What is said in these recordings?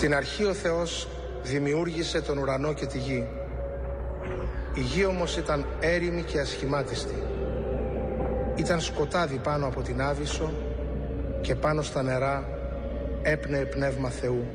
Στην αρχή ο Θεός δημιούργησε τον ουρανό και τη γη. Η γη όμως ήταν έρημη και ασχημάτιστη. Ήταν σκοτάδι πάνω από την Άβυσσο και πάνω στα νερά έπνεε πνεύμα Θεού.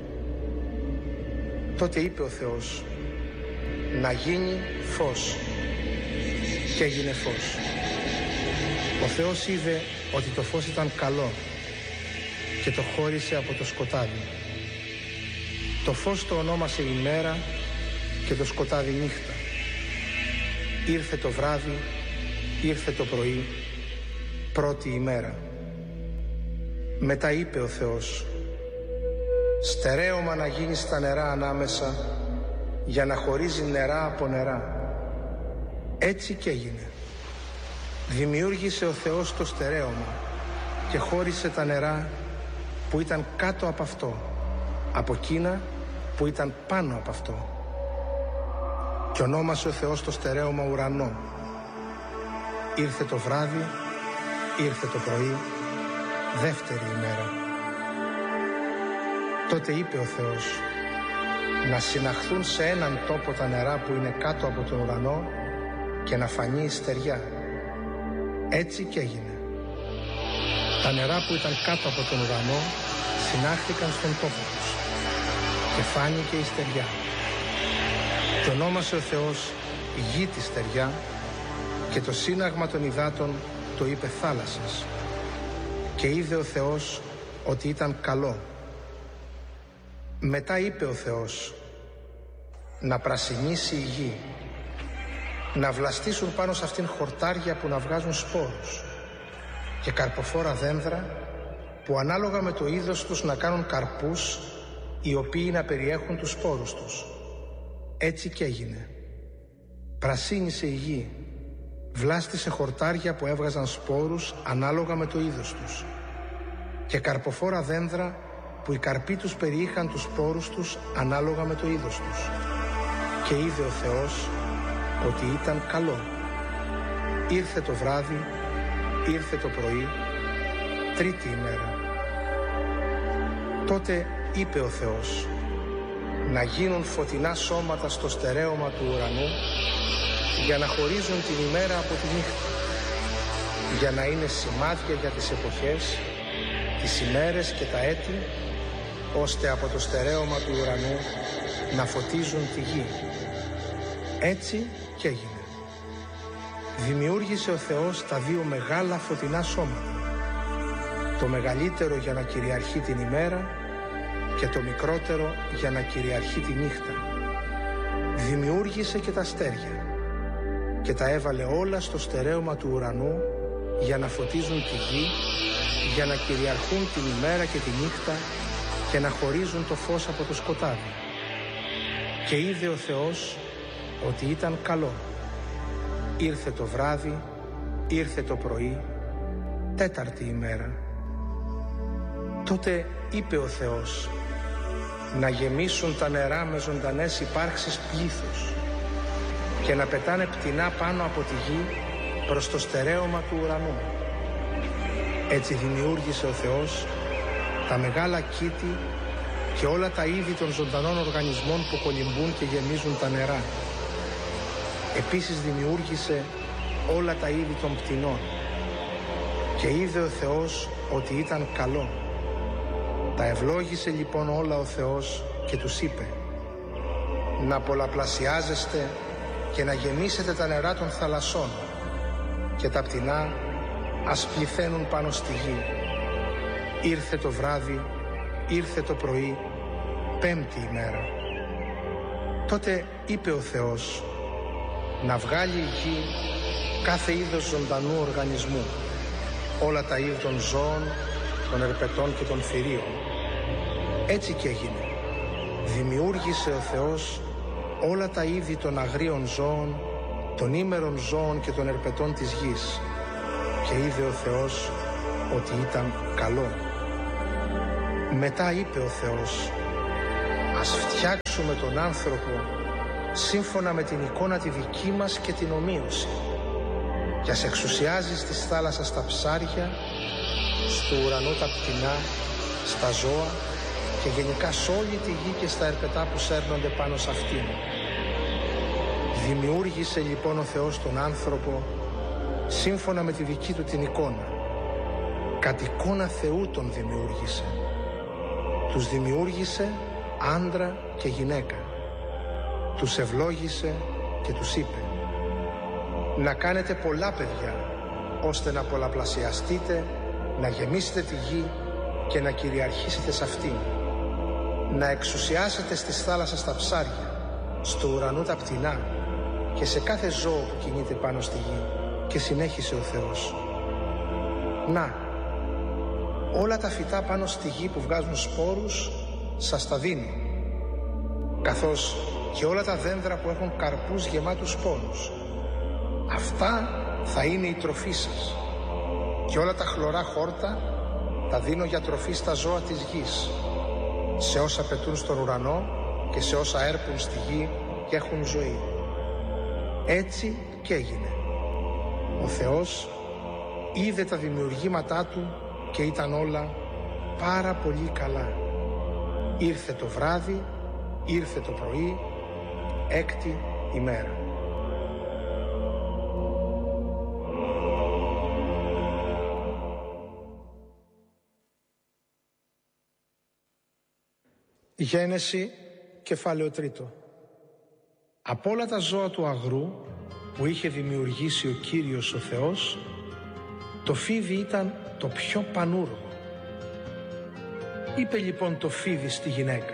Τότε είπε ο Θεός, να γίνει φως, και έγινε φως. Ο Θεός είδε ότι το φως ήταν καλό και το χώρισε από το σκοτάδι. Το φως το ονόμασε ημέρα και το σκοτάδι νύχτα. Ήρθε το βράδυ, ήρθε το πρωί, πρώτη ημέρα. Μετά είπε ο Θεός, στερέωμα να γίνει στα νερά ανάμεσα για να χωρίζει νερά από νερά. Έτσι και έγινε. Δημιούργησε ο Θεός το στερέωμα και χώρισε τα νερά που ήταν κάτω από αυτό, από εκείνα που ήταν πάνω από αυτό. Και ονόμασε ο Θεός το στερέωμα ουρανό. Ήρθε το βράδυ, ήρθε το πρωί, δεύτερη ημέρα. Τότε είπε ο Θεός, να συναχθούν σε έναν τόπο τα νερά που είναι κάτω από τον ουρανό και να φανεί η στεριά. Έτσι και έγινε. Τα νερά που ήταν κάτω από τον ουρανό συνάχθηκαν στον τόπο τους και φάνηκε η στεριά. Και ονόμασε ο Θεός γη τη στεριά και το σύναγμα των υδάτων το είπε θάλασσας. Και είδε ο Θεός ότι ήταν καλό. Μετά είπε ο Θεός, να πρασινίσει η γη, να βλαστήσουν πάνω σε αυτήν χορτάρια που να βγάζουν σπόρους και καρποφόρα δένδρα που ανάλογα με το είδος τους να κάνουν καρπούς, οι οποίοι να περιέχουν τους σπόρους τους. Έτσι και έγινε. Πρασίνησε η γη, βλάστησε χορτάρια που έβγαζαν σπόρους ανάλογα με το είδος τους και καρποφόρα δένδρα που οι καρποί τους περιείχαν τους σπόρους τους ανάλογα με το είδος τους. Και είδε ο Θεός ότι ήταν καλό. Ήρθε το βράδυ, ήρθε το πρωί, τρίτη ημέρα. Τότε είπε ο Θεός, να γίνουν φωτεινά σώματα στο στερέωμα του ουρανού για να χωρίζουν την ημέρα από τη νύχτα, για να είναι σημάδια για τις εποχές, τις ημέρες και τα έτη, ώστε από το στερέωμα του ουρανού να φωτίζουν τη γη. Έτσι και έγινε. Δημιούργησε ο Θεός τα δύο μεγάλα φωτεινά σώματα, το μεγαλύτερο για να κυριαρχεί την ημέρα και το μικρότερο για να κυριαρχεί τη νύχτα. Δημιούργησε και τα αστέρια και τα έβαλε όλα στο στερέωμα του ουρανού για να φωτίζουν τη γη, για να κυριαρχούν την ημέρα και τη νύχτα και να χωρίζουν το φως από το σκοτάδι. Και είδε ο Θεός ότι ήταν καλό. Ήρθε το βράδυ, ήρθε το πρωί, τέταρτη ημέρα. Τότε είπε ο Θεός, να γεμίσουν τα νερά με ζωντανές υπάρξεις πλήθους και να πετάνε πτηνά πάνω από τη γη προς το στερέωμα του ουρανού. Έτσι δημιούργησε ο Θεός τα μεγάλα κήτη και όλα τα είδη των ζωντανών οργανισμών που κολυμπούν και γεμίζουν τα νερά. Επίσης δημιούργησε όλα τα είδη των πτηνών. Και είδε ο Θεός ότι ήταν καλό. Τα ευλόγησε λοιπόν όλα ο Θεός και τους είπε, να πολλαπλασιάζεστε και να γεμίσετε τα νερά των θαλασσών και τα πτηνά ας πληθαίνουν πάνω στη γη. Ήρθε το βράδυ, ήρθε το πρωί, πέμπτη ημέρα. Τότε είπε ο Θεός, να βγάλει η γη κάθε είδος ζωντανού οργανισμού, όλα τα είδη των ζώων, των ερπετών και των θηρίων. Έτσι και έγινε. Δημιούργησε ο Θεός όλα τα είδη των αγρίων ζώων, των ήμερων ζώων και των ερπετών της γης. Και είδε ο Θεός ότι ήταν καλό. Μετά είπε ο Θεός, ας φτιάξουμε τον άνθρωπο σύμφωνα με την εικόνα τη δική μας και την ομοίωση, και ας εξουσιάζει στις θάλασσας τα ψάρια, στο ουρανό τα πτηνά, στα ζώα και και γενικά σε όλη τη γη και στα ερπετά που σέρνονται πάνω σε αυτήν. Δημιούργησε λοιπόν ο Θεός τον άνθρωπο σύμφωνα με τη δική του την εικόνα. Κατ' εικόνα Θεού τον δημιούργησε. Τους δημιούργησε άντρα και γυναίκα. Τους ευλόγησε και τους είπε: να κάνετε πολλά παιδιά, ώστε να πολλαπλασιαστείτε, να γεμίσετε τη γη και να κυριαρχήσετε σε αυτήν. Να εξουσιάσετε στις θάλασσες τα ψάρια, στο ουρανό τα πτηνά και σε κάθε ζώο που κινείται πάνω στη γη. Και συνέχισε ο Θεός: να, όλα τα φυτά πάνω στη γη που βγάζουν σπόρους σας τα δίνω, καθώς και όλα τα δέντρα που έχουν καρπούς γεμάτους σπόρους. Αυτά θα είναι η τροφή σας. Και όλα τα χλωρά χόρτα τα δίνω για τροφή στα ζώα της γης, σε όσα πετούν στον ουρανό και σε όσα έρπουν στη γη και έχουν ζωή. Έτσι και έγινε. Ο Θεός είδε τα δημιουργήματά του και ήταν όλα πάρα πολύ καλά. Ήρθε το βράδυ, ήρθε το πρωί, έκτη ημέρα. Γένεση, κεφάλαιο 3. Από όλα τα ζώα του αγρού που είχε δημιουργήσει ο Κύριος ο Θεός, το φίδι ήταν το πιο πανούργο. Είπε λοιπόν το φίδι στη γυναίκα: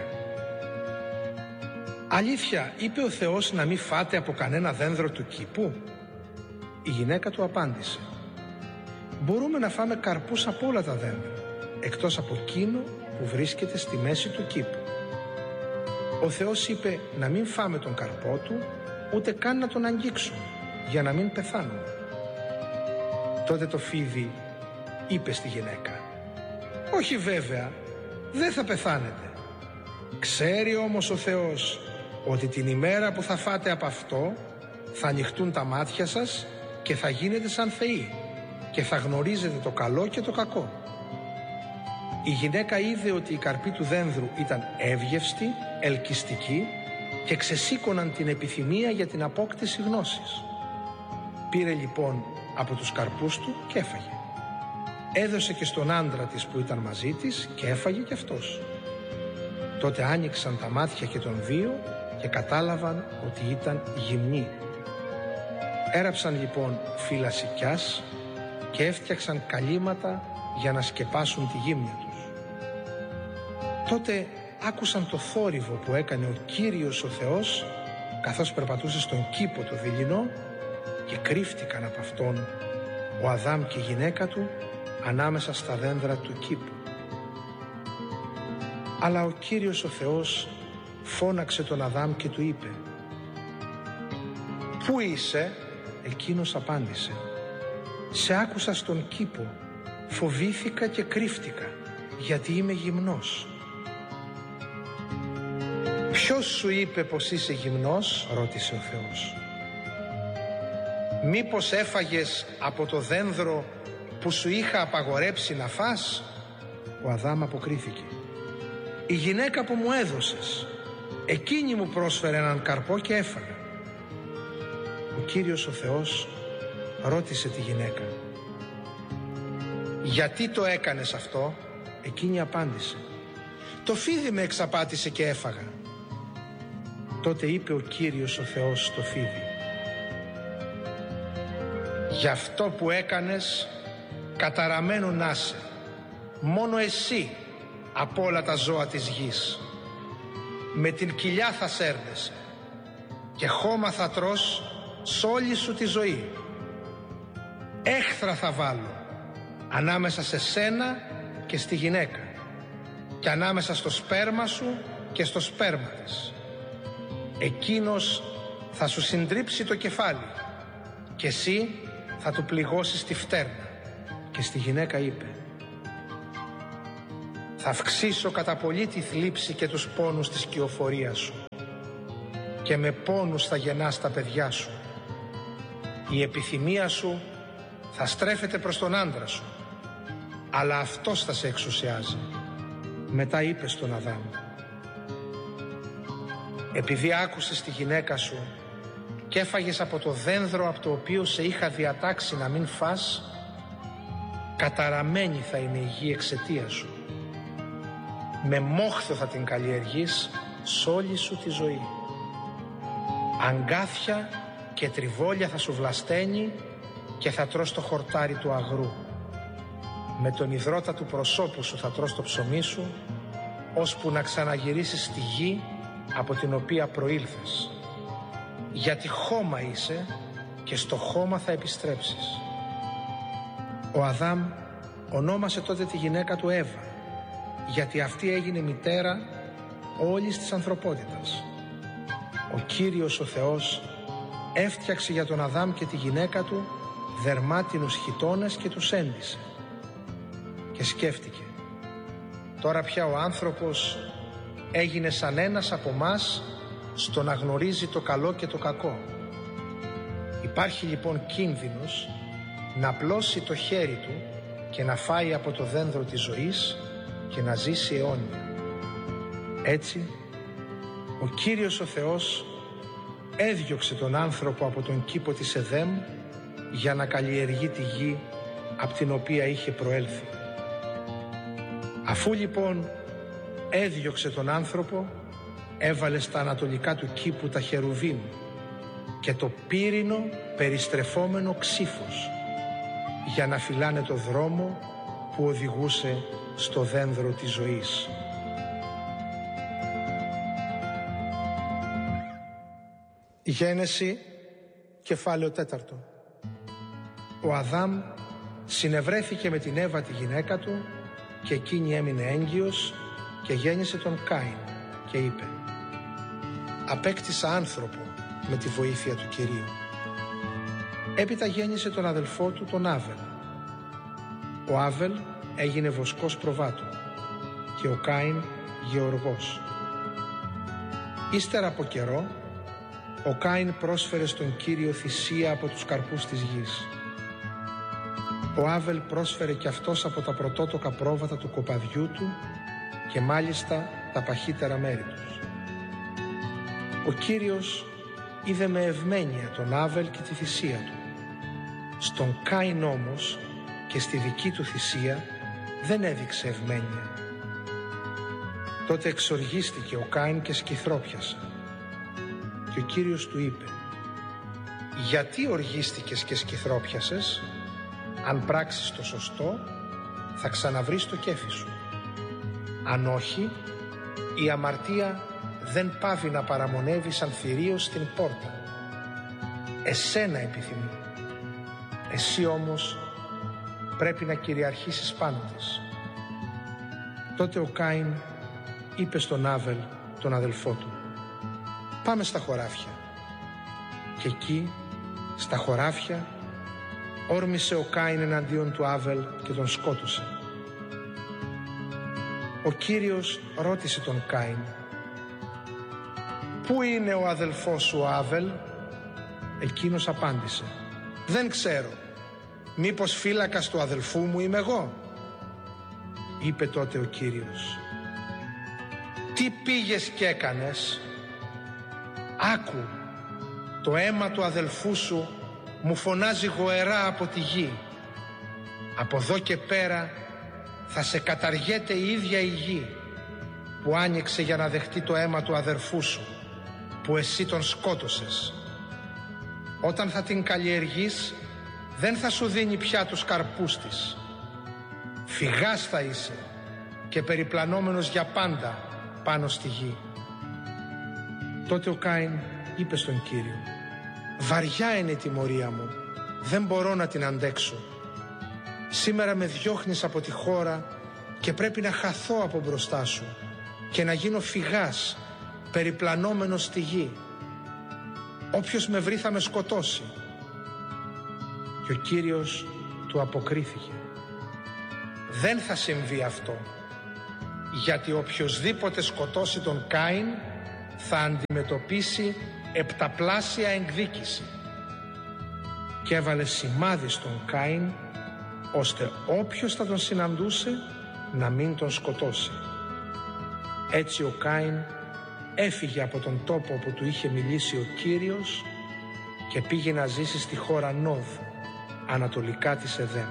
αλήθεια είπε ο Θεός να μην φάτε από κανένα δένδρο του κήπου? Η γυναίκα του απάντησε: μπορούμε να φάμε καρπούς από όλα τα δέντρα, εκτός από εκείνο που βρίσκεται στη μέση του κήπου. Ο Θεός είπε να μην φάμε τον καρπό του, ούτε καν να τον αγγίξουμε, για να μην πεθάνουμε. Τότε το φίδι είπε στη γυναίκα: όχι βέβαια, δεν θα πεθάνετε. Ξέρει όμως ο Θεός ότι την ημέρα που θα φάτε από αυτό θα ανοιχτούν τα μάτια σας και θα γίνετε σαν θεοί και θα γνωρίζετε το καλό και το κακό. Η γυναίκα είδε ότι οι καρποί του δένδρου ήταν εύγευστοι, ελκυστικοί και ξεσήκωναν την επιθυμία για την απόκτηση γνώσης. Πήρε λοιπόν από τους καρπούς του και έφαγε. Έδωσε και στον άντρα της που ήταν μαζί της και έφαγε κι αυτός. Τότε άνοιξαν τα μάτια και των δύο και κατάλαβαν ότι ήταν γυμνοί. Έραψαν λοιπόν φύλλα σικιάς και έφτιαξαν καλύματα για να σκεπάσουν τη γύμνια τους. Τότε άκουσαν το θόρυβο που έκανε ο Κύριος ο Θεός καθώς περπατούσε στον κήπο το δειλινό και κρύφτηκαν από αυτόν ο Αδάμ και η γυναίκα του ανάμεσα στα δέντρα του κήπου. Αλλά ο Κύριος ο Θεός φώναξε τον Αδάμ και του είπε: «Πού είσαι?» Εκείνος απάντησε: «Σε άκουσα στον κήπο, φοβήθηκα και κρύφτηκα, γιατί είμαι γυμνός». «Ποιος σου είπε πως είσαι γυμνός?» ρώτησε ο Θεός. «Μήπως έφαγες από το δένδρο που σου είχα απαγορέψει να φας?» Ο Αδάμ αποκρίθηκε: «Η γυναίκα που μου έδωσες, εκείνη μου πρόσφερε έναν καρπό και έφαγα». Ο Κύριος ο Θεός ρώτησε τη γυναίκα: «Γιατί το έκανες αυτό?» Εκείνη απάντησε: «Το φίδι με εξαπάτησε και έφαγα». Τότε είπε ο Κύριος ο Θεός στο φίδι: «Γι' αυτό που έκανες καταραμένο να είσαι, μόνο εσύ από όλα τα ζώα της γης. Με την κοιλιά θα σέρνεσαι και χώμα θα τρως σ' όλη σου τη ζωή. Έχθρα θα βάλω ανάμεσα σε σένα και στη γυναίκα και ανάμεσα στο σπέρμα σου και στο σπέρμα της. Εκείνος θα σου συντρίψει το κεφάλι και εσύ θα του πληγώσεις τη φτέρνα». Και στη γυναίκα είπε: «Θα αυξήσω κατά πολύ τη θλίψη και τους πόνους της κυοφορίας σου και με πόνους θα γεννάς τα παιδιά σου. Η επιθυμία σου θα στρέφεται προς τον άντρα σου, αλλά αυτός θα σε εξουσιάζει. Μετά είπε στον Αδάμ: επειδή άκουσες τη γυναίκα σου και έφαγες από το δένδρο από το οποίο σε είχα διατάξει να μην φας, καταραμένη θα είναι η γη εξαιτίας σου. Με μόχθο θα την καλλιεργείς σ' όλη σου τη ζωή. Αγκάθια και τριβόλια θα σου βλασταίνει και θα τρως το χορτάρι του αγρού. Με τον υδρότα του προσώπου σου θα τρως το ψωμί σου, ώσπου να ξαναγυρίσεις στη γη από την οποία προήλθες. Γιατί χώμα είσαι και στο χώμα θα επιστρέψεις. Ο Αδάμ ονόμασε τότε τη γυναίκα του Εύα, γιατί αυτή έγινε μητέρα όλης της ανθρωπότητας. Ο Κύριος ο Θεός έφτιαξε για τον Αδάμ και τη γυναίκα του δερμάτινους χιτώνες και τους έντυσε. Και σκέφτηκε: τώρα πια ο άνθρωπος έγινε σαν ένας από μας στο να γνωρίζει το καλό και το κακό. Υπάρχει λοιπόν κίνδυνος να απλώσει το χέρι του και να φάει από το δένδρο της ζωής και να ζήσει αιώνια. Έτσι, ο Κύριος ο Θεός έδιωξε τον άνθρωπο από τον κήπο της Εδέμ για να καλλιεργεί τη γη από την οποία είχε προέλθει. Αφού λοιπόν έδιωξε τον άνθρωπο, έβαλε στα ανατολικά του κήπου τα χερουβίμ και το πύρινο περιστρεφόμενο ξύφος για να φυλάνε το δρόμο που οδηγούσε στο δένδρο της ζωής. Γένεση, κεφάλαιο 4. Ο Αδάμ συνευρέθηκε με την Εύα τη γυναίκα του και εκείνη έμεινε έγκυος και γέννησε τον Κάιν και είπε: απέκτησα άνθρωπο με τη βοήθεια του Κυρίου. Έπειτα γέννησε τον αδελφό του τον Άβελ. Ο Άβελ έγινε βοσκός προβάτου και ο Κάιν γεωργός. Ύστερα από καιρό, ο Κάιν πρόσφερε στον Κύριο θυσία από τους καρπούς της γης. Ο Άβελ πρόσφερε κι αυτός από τα πρωτότοκα πρόβατα του κοπαδιού του και μάλιστα τα παχύτερα μέρη τους. Ο Κύριος είδε με ευμένεια τον Άβελ και τη θυσία του. Στον Κάιν όμως και στη δική του θυσία δεν έδειξε ευμένεια. Τότε εξοργίστηκε ο Κάιν και σκυθρόπιασε. Και ο Κύριος του είπε: γιατί οργίστηκες και σκυθρόπιασες? Αν πράξεις το σωστό, θα ξαναβρεις το κέφι σου. Αν όχι, η αμαρτία δεν πάβει να παραμονεύει σαν θηρίο στην πόρτα. Εσένα επιθυμεί. Εσύ όμως πρέπει να κυριαρχήσεις πάνω της. Τότε ο Κάιν είπε στον Άβελ, τον αδελφό του: πάμε στα χωράφια. Και εκεί, στα χωράφια, όρμησε ο Κάιν εναντίον του Άβελ και τον σκότωσε. Ο Κύριος ρώτησε τον Κάιν: πού είναι ο αδελφός σου ο Άβελ? Εκείνος απάντησε: δεν ξέρω. Μήπως φύλακας του αδελφού μου είμαι εγώ? Είπε τότε ο Κύριος: τι πήγες και έκανες? Άκου, το αίμα του αδελφού σου μου φωνάζει γοερά από τη γη. Από εδώ και πέρα θα σε καταργέται η ίδια η γη που άνοιξε για να δεχτεί το αίμα του αδερφού σου, που εσύ τον σκότωσες. Όταν θα την καλλιεργείς, δεν θα σου δίνει πια τους καρπούς της. Φυγάς θα είσαι και περιπλανόμενος για πάντα πάνω στη γη. Τότε ο Κάιν είπε στον Κύριο: βαριά είναι η τιμωρία μου, δεν μπορώ να την αντέξω. Σήμερα με διώχνεις από τη χώρα και πρέπει να χαθώ από μπροστά σου και να γίνω φυγάς, περιπλανόμενος στη γη. Όποιος με βρει θα με σκοτώσει. Και ο Κύριος του αποκρίθηκε: δεν θα συμβεί αυτό, γιατί οποιοσδήποτε σκοτώσει τον Κάιν θα αντιμετωπίσει επταπλάσια εκδίκηση. Και έβαλε σημάδι στον Κάιν, ώστε όποιος θα τον συναντούσε να μην τον σκοτώσει. Έτσι ο Κάιν έφυγε από τον τόπο όπου του είχε μιλήσει ο Κύριος και πήγε να ζήσει στη χώρα Νόδ, ανατολικά της Εδέμ.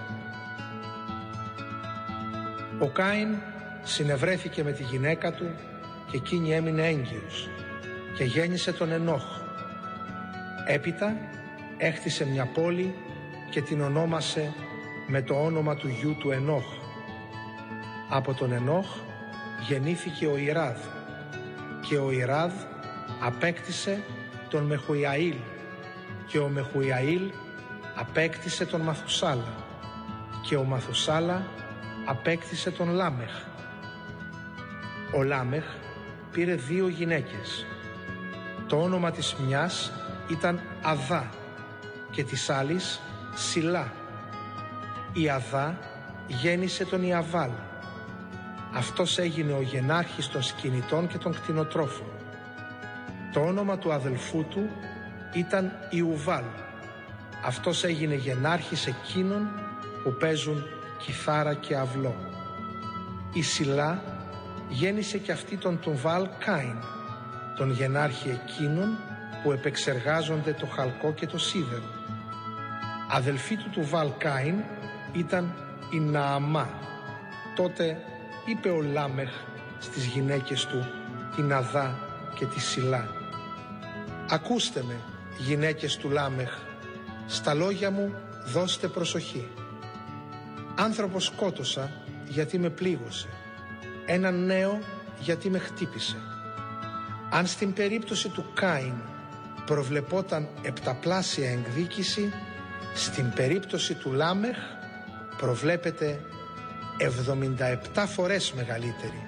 Ο Κάιν συνευρέθηκε με τη γυναίκα του και εκείνη έμεινε έγκυος και γέννησε τον Ενόχ. Έπειτα έχτισε μια πόλη και την ονόμασε με το όνομα του γιου του Ενόχ. Από τον Ενόχ γεννήθηκε ο Ιράδ και ο Ιράδ απέκτησε τον Μεχουιαήλ και ο Μεχουιαήλ απέκτησε τον Μαθουσάλα και ο Μαθουσάλα απέκτησε τον Λάμεχ. Ο Λάμεχ πήρε 2 γυναίκες. Το όνομα της μιας ήταν Αδά και της άλλης Σιλά. Η Αδά γέννησε τον Ιαβάλ. Αυτός έγινε ο γενάρχης των σκηνητών και των κτηνοτρόφων. Το όνομα του αδελφού του ήταν Ιουβάλ. Αυτός έγινε γενάρχης εκείνων που παίζουν κιθάρα και αυλό. Η Σιλά γέννησε και αυτή τον Τουβάλ Κάιν, τον γενάρχη εκείνων που επεξεργάζονται το χαλκό και το σίδερο. Αδελφή του Τουβάλ Κάιν ήταν η Νααμά. Τότε είπε ο Λάμεχ στις γυναίκες του, την Αδά και τη Σιλά: «Ακούστε με, γυναίκες του Λάμεχ, στα λόγια μου δώστε προσοχή. Άνθρωπο σκότωσα γιατί με πλήγωσε, έναν νέο γιατί με χτύπησε. Αν στην περίπτωση του Κάιν προβλεπόταν 7πλάσια εκδίκηση, στην περίπτωση του Λάμεχ προβλέπεται 77 φορές μεγαλύτερη».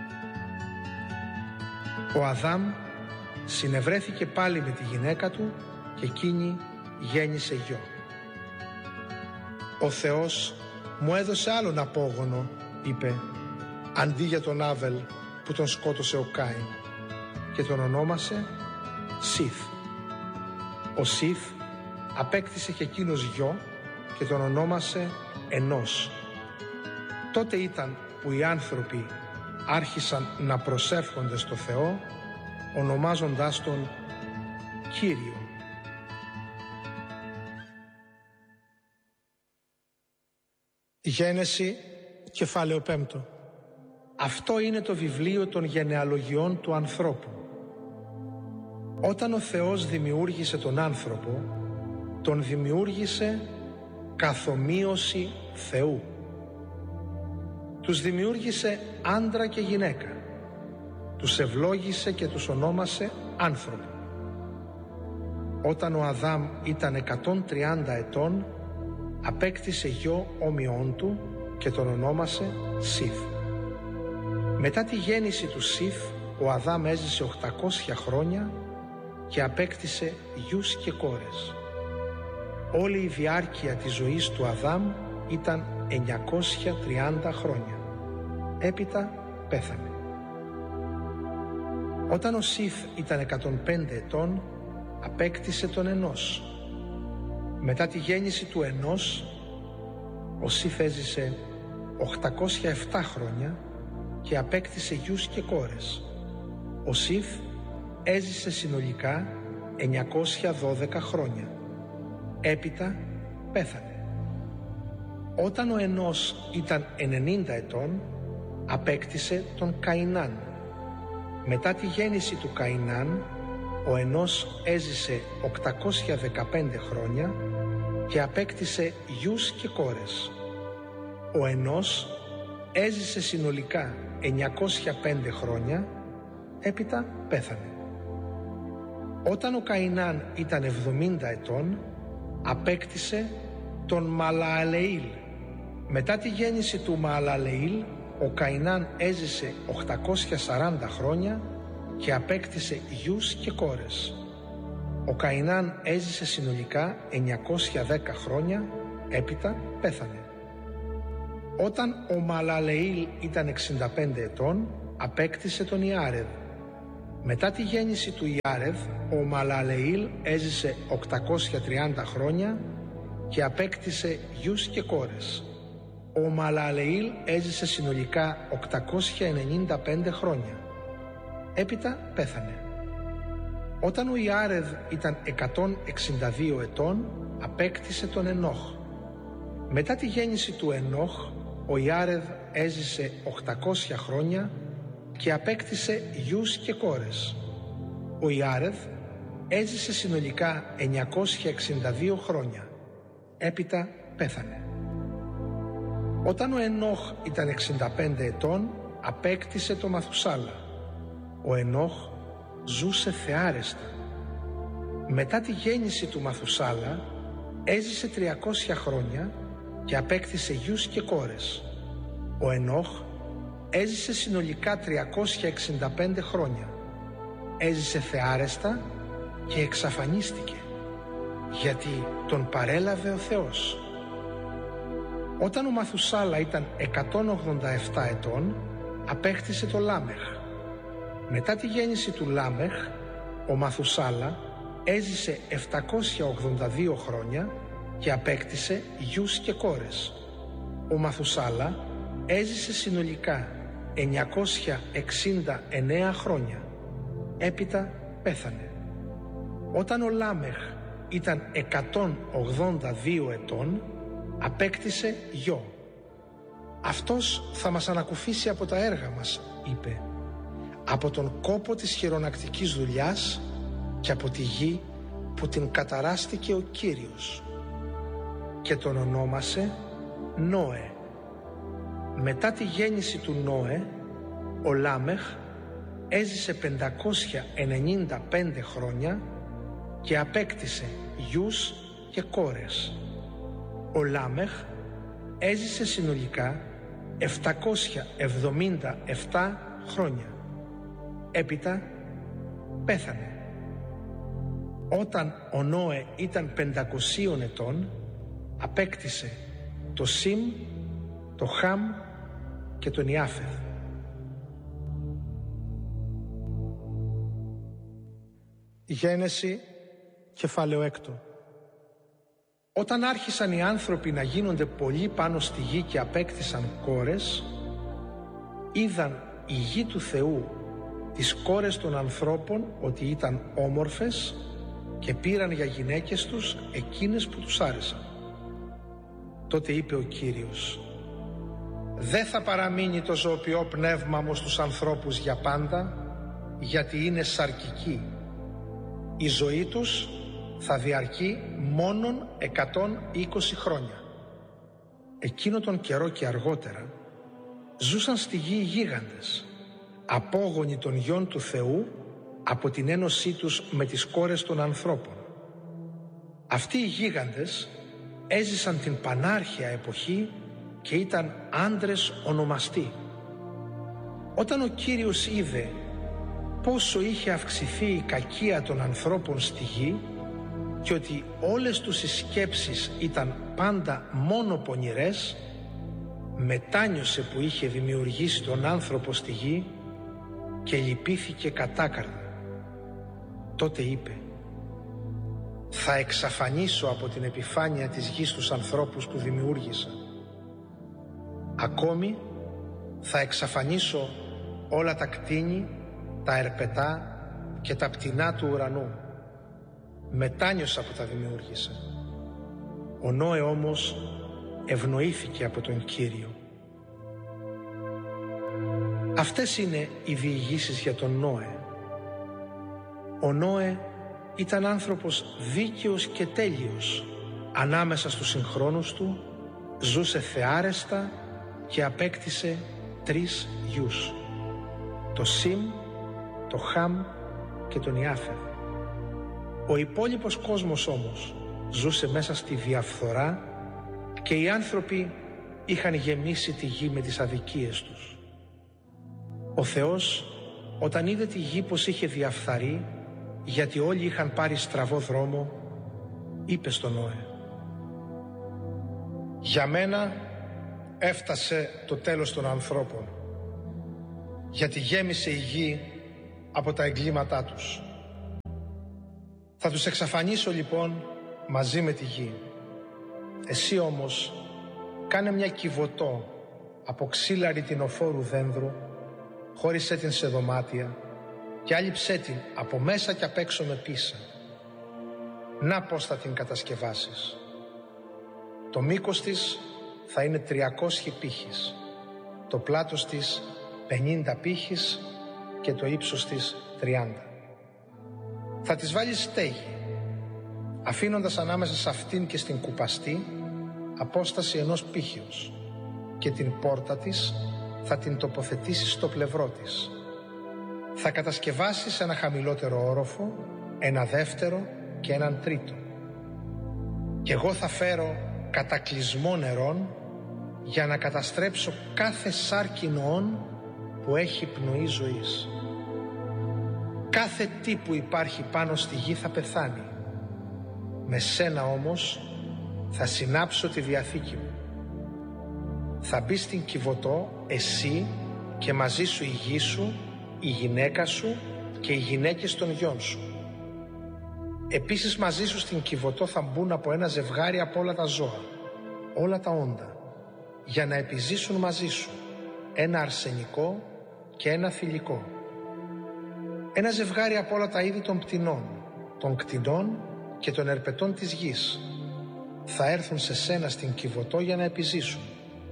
Ο Αδάμ συνευρέθηκε πάλι με τη γυναίκα του και εκείνη γέννησε γιο. «Ο Θεός μου έδωσε άλλον απόγονο», είπε, «αντί για τον Άβελ που τον σκότωσε ο Κάιν, και τον ονόμασε Σιθ. Ο Σιθ απέκτησε και εκείνος γιο και τον ονόμασε Ενός. Τότε ήταν που οι άνθρωποι άρχισαν να προσεύχονται στο Θεό, ονομάζοντάς τον Κύριο. Γένεση, κεφάλαιο 5. Αυτό είναι το βιβλίο των γενεαλογιών του ανθρώπου. Όταν ο Θεός δημιούργησε τον άνθρωπο, τον δημιούργησε καθ' ομοίωση Θεού. Τους δημιούργησε άντρα και γυναίκα. Τους ευλόγησε και τους ονόμασε άνθρωπο. Όταν ο Αδάμ ήταν 130 ετών, απέκτησε γιο όμοιόν του και τον ονόμασε Σιθ. Μετά τη γέννηση του Σιθ, ο Αδάμ έζησε 800 χρόνια και απέκτησε γιους και κόρες. Όλη η διάρκεια της ζωής του Αδάμ ήταν 930 χρόνια. Έπειτα πέθανε. Όταν ο Σιθ ήταν 105 ετών, απέκτησε τον Ενός. Μετά τη γέννηση του Ενός, ο Σιθ έζησε 807 χρόνια και απέκτησε γιους και κόρες. Ο Σιθ έζησε συνολικά 912 χρόνια. Έπειτα πέθανε. Όταν ο Ενός ήταν 90 ετών, απέκτησε τον Καϊνάν. Μετά τη γέννηση του Καϊνάν, ο Ενός έζησε 815 χρόνια και απέκτησε γιους και κόρες. Ο Ενός έζησε συνολικά 905 χρόνια, έπειτα πέθανε. Όταν ο Καϊνάν ήταν 70 ετών, απέκτησε τον Μαλααλεήλ. Μετά τη γέννηση του Μαλααλεήλ, ο Καϊνάν έζησε 840 χρόνια και απέκτησε γιους και κόρες. Ο Καϊνάν έζησε συνολικά 910 χρόνια, έπειτα πέθανε. Όταν ο Μαλααλεήλ ήταν 65 ετών, απέκτησε τον Ιάρεδ. Μετά τη γέννηση του Ιάρεδ, ο Μαλααλεήλ έζησε 830 χρόνια και απέκτησε γιους και κόρες. Ο Μαλααλεήλ έζησε συνολικά 895 χρόνια. Έπειτα πέθανε. Όταν ο Ιάρεδ ήταν 162 ετών, απέκτησε τον Ενόχ. Μετά τη γέννηση του Ενόχ, ο Ιάρεδ έζησε 800 χρόνια και απέκτησε γιους και κόρες. Ο Ιάρεδ έζησε συνολικά 962 χρόνια. Έπειτα πέθανε. Όταν ο Ενόχ ήταν 65 ετών, απέκτησε το Μαθουσάλα. Ο Ενόχ ζούσε θεάρεστα. Μετά τη γέννηση του Μαθουσάλα, έζησε 300 χρόνια και απέκτησε γιους και κόρες. Ο Ενόχ έζησε συνολικά 365 χρόνια. Έζησε θεάρεστα και εξαφανίστηκε, γιατί τον παρέλαβε ο Θεός. Όταν ο Μαθουσάλα ήταν 187 ετών, απέκτησε το Λάμεχ. Μετά τη γέννηση του Λάμεχ, ο Μαθουσάλα έζησε 782 χρόνια και απέκτησε γιους και κόρες. Ο Μαθουσάλα έζησε συνολικά 969 χρόνια. Έπειτα πέθανε. Όταν ο Λάμεχ ήταν 182 ετών, απέκτησε γιο. «Αυτός θα μας ανακουφίσει από τα έργα μας», είπε, «από τον κόπο της χειρονακτικής δουλειάς και από τη γη που την καταράστηκε ο Κύριος». Και τον ονόμασε Νόε. Μετά τη γέννηση του Νόε, ο Λάμεχ έζησε 595 χρόνια και απέκτησε γιους και κόρες. Ο Λάμεχ έζησε συνολικά 777 χρόνια. Έπειτα πέθανε. Όταν ο Νόε ήταν 500 ετών, απέκτησε το Σιμ, το Χαμ και τον Ιάφεθ. Γένεση, κεφάλαιο 6. Όταν άρχισαν οι άνθρωποι να γίνονται πολλοί πάνω στη γη και απέκτησαν κόρες, είδαν η γη του Θεού τις κόρες των ανθρώπων ότι ήταν όμορφες και πήραν για γυναίκες τους εκείνες που τους άρεσαν. Τότε είπε ο Κύριος: «Δεν θα παραμείνει το ζωοποιό πνεύμα μου στους ανθρώπους για πάντα, γιατί είναι σαρκικοί. Η ζωή τους θα διαρκεί μόνον 120 χρόνια». Εκείνο τον καιρό και αργότερα ζούσαν στη γη οι γίγαντες, απόγονοι των γιών του Θεού από την ένωσή τους με τις κόρες των ανθρώπων. Αυτοί οι γίγαντες έζησαν την πανάρχαια εποχή και ήταν άντρες ονομαστοί. Όταν ο Κύριος είδε πόσο είχε αυξηθεί η κακία των ανθρώπων στη γη και ότι όλες τους οι σκέψεις ήταν πάντα μόνο πονηρές, μετάνιωσε που είχε δημιουργήσει τον άνθρωπο στη γη και λυπήθηκε κατάκαρδα. Τότε είπε: «Θα εξαφανίσω από την επιφάνεια της γης τους ανθρώπους που δημιούργησα. Ακόμη θα εξαφανίσω όλα τα κτήνη, τα ερπετά και τα πτηνά του ουρανού. Μετάνιωσα που τα δημιούργησα». Ο Νόε όμως ευνοήθηκε από τον Κύριο. Αυτές είναι οι διηγήσεις για τον Νόε. Ο Νόε ήταν άνθρωπος δίκαιος και τέλειος. Ανάμεσα στους συγχρόνους του ζούσε θεάρεστα και απέκτησε 3 γιους: το Σιμ, το Χαμ και τον Ιάφεθ. Ο υπόλοιπος κόσμος όμως ζούσε μέσα στη διαφθορά και οι άνθρωποι είχαν γεμίσει τη γη με τις αδικίες τους. Ο Θεός, όταν είδε τη γη πως είχε διαφθαρεί, γιατί όλοι είχαν πάρει στραβό δρόμο, είπε στον Νόε: «Για μένα έφτασε το τέλος των ανθρώπων, γιατί γέμισε η γη από τα εγκλήματά τους. Θα τους εξαφανίσω λοιπόν μαζί με τη γη. Εσύ όμως κάνε μια κυβωτό από ξύλα ρητινοφόρου δένδρου, χώρισέ την σε δωμάτια και άλυψέ την από μέσα και απ' έξω με πίσα. Να πώς θα την κατασκευάσεις. Το μήκος της θα είναι 300 πύχες, το πλάτος της 50 πύχες και το ύψος της 30. Θα της βάλεις στέγη, αφήνοντας ανάμεσα σε αυτήν και στην κουπαστή απόσταση 1 πύχεως, και την πόρτα της θα την τοποθετήσεις στο πλευρό της. Θα κατασκευάσεις ένα χαμηλότερο όροφο, ένα δεύτερο και έναν τρίτο. Και εγώ θα φέρω κατακλυσμό νερών για να καταστρέψω κάθε σάρκι νοών που έχει πνοή ζωής. Κάθε τι που υπάρχει πάνω στη γη θα πεθάνει. Με σένα όμως θα συνάψω τη διαθήκη μου. Θα μπει στην Κιβωτό εσύ και μαζί σου η γη σου, η γυναίκα σου και οι γυναίκες των γιών σου. Επίσης μαζί σου στην Κιβωτό θα μπουν από ένα ζευγάρι από όλα τα ζώα, όλα τα όντα, για να επιζήσουν μαζί σου, ένα αρσενικό και ένα θηλυκό. Ένα ζευγάρι από όλα τα είδη των πτηνών, των κτηνών και των ερπετών της γης θα έρθουν σε σένα στην Κιβωτό για να επιζήσουν.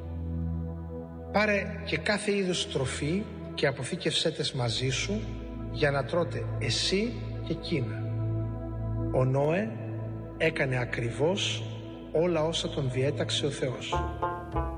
Πάρε και κάθε είδους τροφή και αποθήκευσέ τες μαζί σου για να τρώτε εσύ και εκείνα. Ο Νόε έκανε ακριβώς όλα όσα τον διέταξε ο Θεός.